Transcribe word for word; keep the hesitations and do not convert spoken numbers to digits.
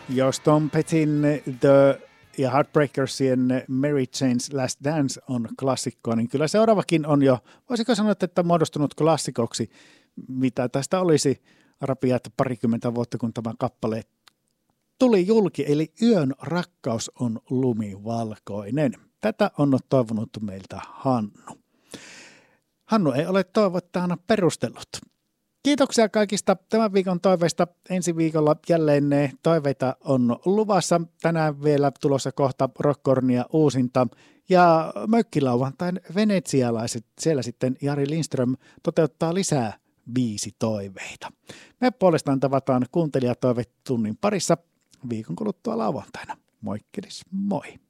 Jos Tom Pettyn The ja Heartbreakersien Mary Jane's Last Dance on klassikko, niin kyllä seuraavakin on jo, voisiko sanoa, että muodostunut klassikoksi, mitä tästä olisi rapiat parikymmentä vuotta, kun tämä kappale tuli julki, eli Yön rakkaus on lumivalkoinen. Tätä on toivonut meiltä Hannu. Hannu ei ole toivottajana perustellut. Kiitoksia kaikista tämän viikon toiveista. Ensi viikolla jälleen ne toiveita on luvassa. Tänään vielä tulossa kohta Rockhornia uusinta. Ja mökkilauantain venetsialaiset, siellä sitten Jari Lindström toteuttaa lisää viisi toiveita. Me puolestaan tavataan kuuntelijatoivetunnin parissa viikon kuluttua lauantaina. Moikkelis, moi!